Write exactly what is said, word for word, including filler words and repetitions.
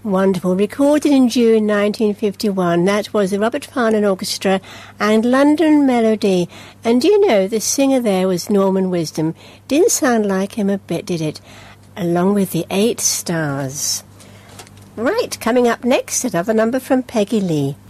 Wonderful. Recorded in June nineteen fifty-one. That was the Robert Farnon Orchestra and London Melody. And you know, the singer there was Norman Wisdom. Didn't sound like him a bit, did it? Along with the Eight Stars. Right, coming up next, another number from Peggy Lee.